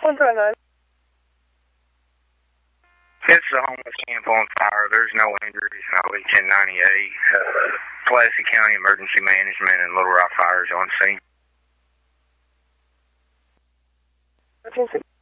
139. It's a homeless camp on fire. There's no injuries. Highway 1098. Pulaski County Emergency Management and Little Rock Fire is on scene. 1360.